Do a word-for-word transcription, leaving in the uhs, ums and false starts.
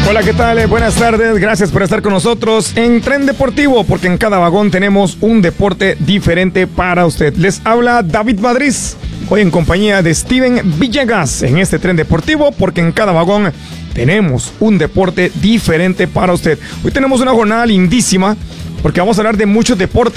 Hola, ¿qué tal? Buenas tardes, gracias por estar con nosotros en Tren Deportivo, porque en cada vagón tenemos un deporte diferente para usted. Les habla David Madrid, hoy en compañía de Steven Villegas en este Tren Deportivo, porque en cada vagón tenemos un deporte diferente para usted. Hoy tenemos una jornada lindísima, porque vamos a hablar de muchos deportes.